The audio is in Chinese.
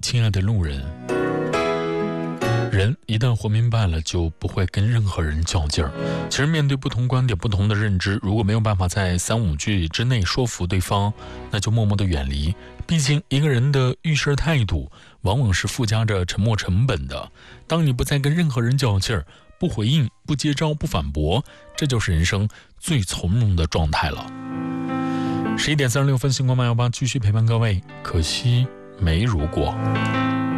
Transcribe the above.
亲爱的路人，人一旦活明白了，就不会跟任何人较劲儿。其实面对不同观点、不同的认知，如果没有办法在3-5句之内说服对方，那就默默的远离。毕竟一个人的遇事态度往往是附加着沉没成本的。当你不再跟任何人较劲儿，不回应、不接招、不反驳，这就是人生最从容的状态了。11点36分，星光818继续陪伴各位，可惜没如果。